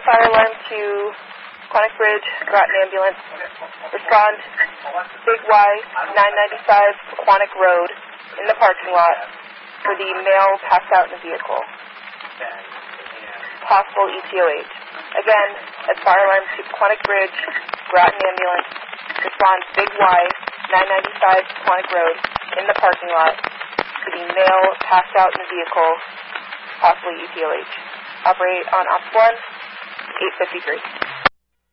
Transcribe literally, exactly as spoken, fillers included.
fire alarm to Quantic Bridge, Groton Ambulance. Respond Big Y, nine ninety-five Quantic Road, in the parking lot, for the male passed out in the vehicle. Possible E T O H. Again, at fire alarm to Quantic Bridge, Groton Ambulance. Respond Big Y, nine ninety-five Quantic Road, in the parking lot, for the male passed out in the vehicle, possibly E T O H. Operate on Ops one, eight fifty-three.